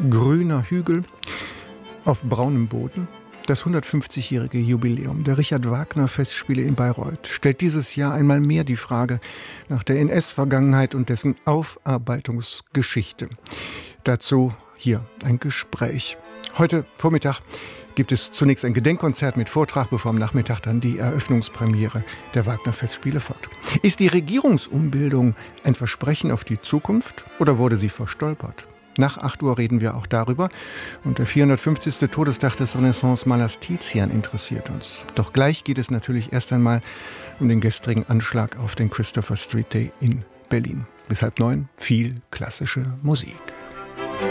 grüner Hügel auf braunem Boden. Das 150-jährige Jubiläum der Richard-Wagner-Festspiele in Bayreuth stellt dieses Jahr einmal mehr die Frage nach der NS-Vergangenheit und dessen Aufarbeitungsgeschichte. Dazu hier ein Gespräch. Heute Vormittag gibt es zunächst ein Gedenkkonzert mit Vortrag, bevor am Nachmittag dann die Eröffnungspremiere der Wagner-Festspiele folgt. Ist die Regierungsumbildung ein Versprechen auf die Zukunft oder wurde sie verstolpert? Nach 8 Uhr reden wir auch darüber. Und der 450. Todestag des Renaissance-Malers Tizian interessiert uns. Doch gleich geht es natürlich erst einmal um den gestrigen Anschlag auf den Christopher Street Day in Berlin. Bis 8:30 viel klassische Musik.